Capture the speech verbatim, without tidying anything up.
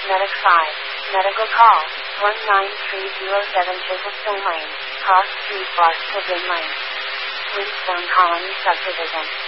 Medic five. Medical call. one nine three zero seven Chisholstone Lane. Cross Street, Boston Lane. Flintstone Colony Subdivision.